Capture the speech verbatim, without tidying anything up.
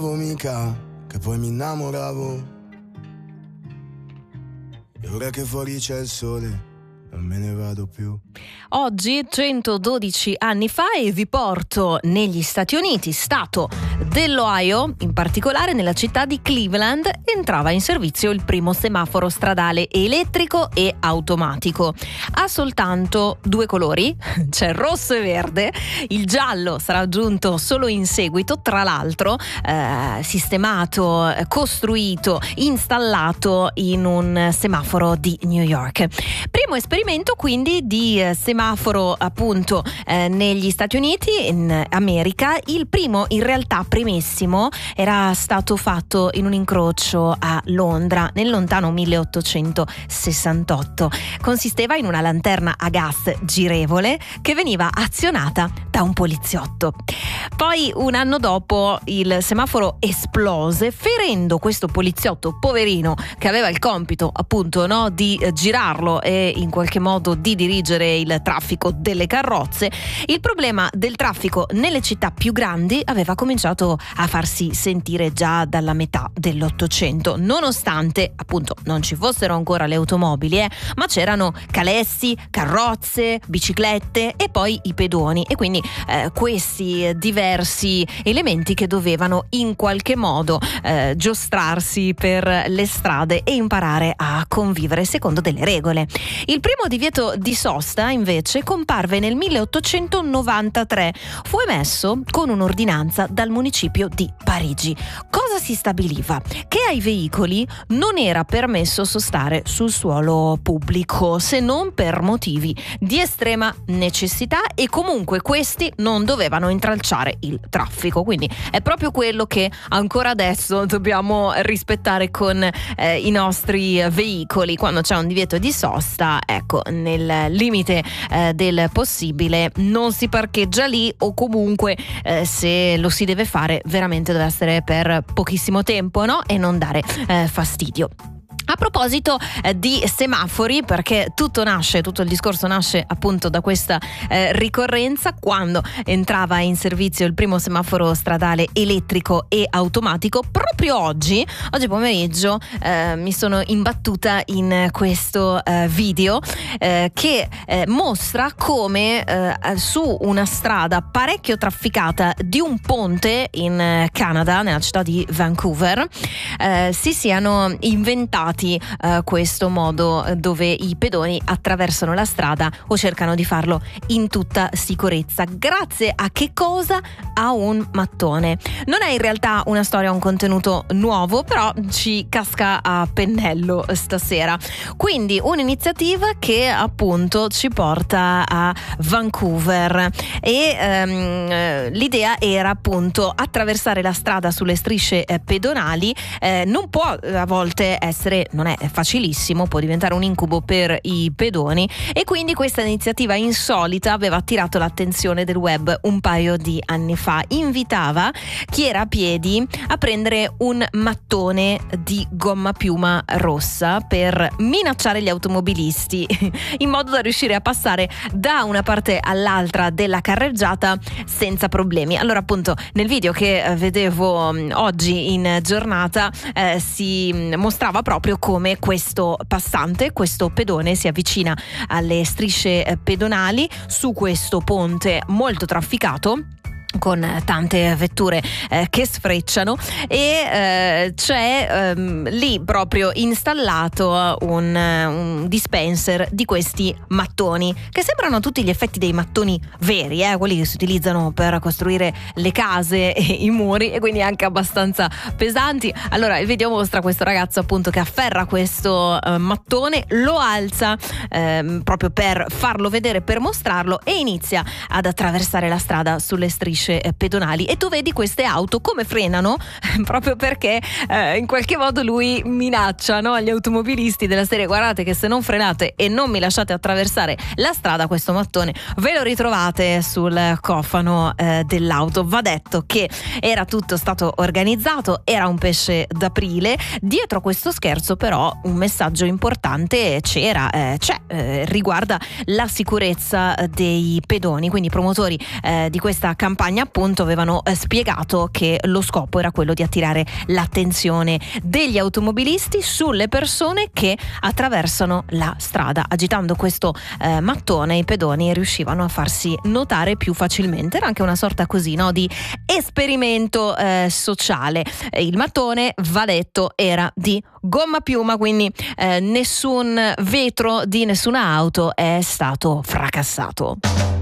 mica che poi mi innamoravo, e ora che fuori c'è il sole non me ne vado più. Oggi, centododici anni fa, e vi porto negli Stati Uniti, stato dell'Ohio, in particolare nella città di Cleveland, entrava in servizio il primo semaforo stradale elettrico e automatico. Ha soltanto due colori, c'è rosso e verde. Il giallo sarà aggiunto solo in seguito, tra l'altro eh, sistemato, costruito, installato in un semaforo di New York. Primo esperimento quindi di eh, semaforo appunto eh, negli Stati Uniti, in America. Il primo, in realtà primissimo, era stato fatto in un incrocio a Londra nel lontano milleottocentosessantotto. Consisteva in una lanterna a gas girevole che veniva azionata da un poliziotto. Poi un anno dopo il semaforo esplose, ferendo questo poliziotto poverino che aveva il compito appunto no, di eh, girarlo e in qualche modo di dirigere il traffico delle carrozze. Il problema del traffico nelle città più grandi aveva cominciato a farsi sentire già dalla metà dell'Ottocento, nonostante appunto non ci fossero ancora le automobili, eh, ma c'erano calessi, carrozze, biciclette e poi i pedoni, e quindi eh, questi diversi elementi che dovevano in qualche modo eh, giostrarsi per le strade e imparare a convivere secondo delle regole. Il primo divieto di sosta invece comparve nel milleottocentonovantatré. Fu emesso con un'ordinanza dal municipio di Parigi. Cosa si stabiliva? Che ai veicoli non era permesso sostare sul suolo pubblico se non per motivi di estrema necessità, e comunque questi non dovevano intralciare il traffico. Quindi è proprio quello che ancora adesso dobbiamo rispettare con eh, i nostri veicoli. Quando c'è un divieto di sosta, ecco, nel limite eh, del possibile non si parcheggia lì, o comunque eh, se lo si deve fare veramente deve essere per pochissimo tempo, no? E non dare eh, fastidio. A proposito eh, di semafori, perché tutto nasce, tutto il discorso nasce appunto da questa eh, ricorrenza, quando entrava in servizio il primo semaforo stradale elettrico e automatico. Proprio oggi, oggi pomeriggio, eh, mi sono imbattuta in questo eh, video eh, che eh, mostra come eh, su una strada parecchio trafficata di un ponte in Canada, nella città di Vancouver, eh, si siano inventati Uh, questo modo dove i pedoni attraversano la strada o cercano di farlo in tutta sicurezza. Grazie a che cosa? A un mattone. Non è in realtà una storia, un contenuto nuovo, però ci casca a pennello stasera. Quindi un'iniziativa che appunto ci porta a Vancouver, e um, l'idea era appunto attraversare la strada sulle strisce eh, pedonali. Eh, non può a volte essere non è facilissimo, può diventare un incubo per i pedoni, e quindi questa iniziativa insolita aveva attirato l'attenzione del web un paio di anni fa. Invitava chi era a piedi a prendere un mattone di gomma piuma rossa per minacciare gli automobilisti in modo da riuscire a passare da una parte all'altra della carreggiata senza problemi. Allora appunto nel video che vedevo oggi in giornata eh, si mostrava proprio come questo passante, questo pedone, si avvicina alle strisce pedonali su questo ponte molto trafficato, con tante vetture eh, che sfrecciano, e eh, c'è ehm, lì proprio installato un, un dispenser di questi mattoni che sembrano a tutti gli effetti dei mattoni veri, eh, quelli che si utilizzano per costruire le case e i muri, e quindi anche abbastanza pesanti. Allora il video mostra questo ragazzo appunto che afferra questo eh, mattone, lo alza ehm, proprio per farlo vedere, per mostrarlo, e inizia ad attraversare la strada sulle strisce pedonali. E tu vedi queste auto come frenano proprio perché eh, in qualche modo lui minaccia, no, agli automobilisti della serie: guardate che se non frenate e non mi lasciate attraversare la strada, questo mattone ve lo ritrovate sul cofano eh, dell'auto. Va detto che era tutto stato organizzato, era un pesce d'aprile. Dietro a questo scherzo però un messaggio importante c'era, eh, c'è, eh, riguarda la sicurezza dei pedoni. Quindi i promotori eh, di questa campagna campagna appunto avevano eh, spiegato che lo scopo era quello di attirare l'attenzione degli automobilisti sulle persone che attraversano la strada. Agitando questo eh, mattone i pedoni riuscivano a farsi notare più facilmente. Era anche una sorta così, no, di esperimento eh, sociale. Il mattone, va detto, era di gomma piuma, quindi eh, nessun vetro di nessuna auto è stato fracassato.